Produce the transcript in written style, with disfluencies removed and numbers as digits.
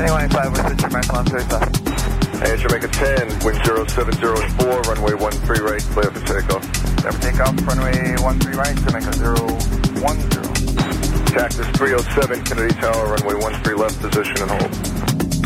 Anyone 5 with the Jamaica 135. Hey, Jamaica 10, wind 0704, runway 13 right, clear for takeoff. Clear for takeoff, runway 13 right, Jamaica 010. Cactus 307, Kennedy Tower, runway 13 left, position and hold.